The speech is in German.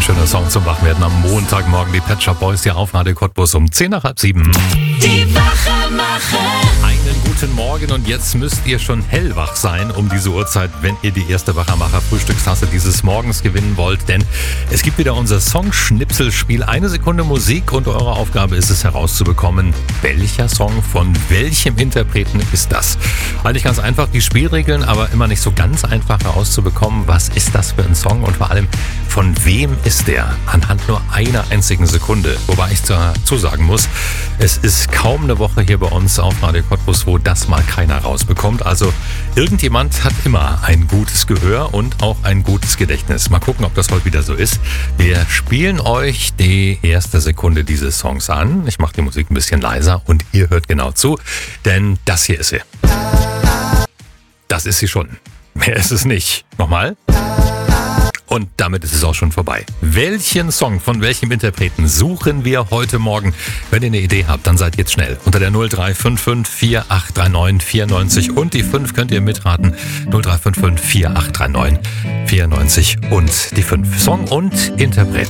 ein schöner Song zum Wachwerden am Montagmorgen. Die Pet Shop Boys hier auf Radio Cottbus um 6:10. Die Wachermacher. Einen guten Morgen und jetzt müsst ihr schon hellwach sein um diese Uhrzeit, wenn ihr die erste Wachermacher-Frühstückstasse dieses Morgens gewinnen wollt. Denn es gibt wieder unser Song-Schnipselspiel. 1 Sekunde Musik und eure Aufgabe ist es herauszubekommen, welcher Song von welchem Interpreten ist das. Eigentlich ganz einfach, die Spielregeln, aber immer nicht so ganz einfach herauszubekommen, was ist das für ein Song und vor allem, von wem ist der? Anhand nur einer einzigen Sekunde. Wobei ich dazu sagen muss, es ist kaum eine Woche hier bei uns auf Radio Cottbus, wo das mal keiner rausbekommt. Also irgendjemand hat immer ein gutes Gehör und auch ein gutes Gedächtnis. Mal gucken, ob das heute wieder so ist. Wir spielen euch die erste Sekunde dieses Songs an. Ich mache die Musik ein bisschen leiser und ihr hört genau zu, denn das hier ist sie. Das ist sie schon. Mehr ist es nicht. Nochmal. Und damit ist es auch schon vorbei. Welchen Song von welchem Interpreten suchen wir heute Morgen? Wenn ihr eine Idee habt, dann seid jetzt schnell. Unter der 0355 4839 94 und die 5 könnt ihr mitraten. 0355 4839 94 und die 5. Song und Interpret.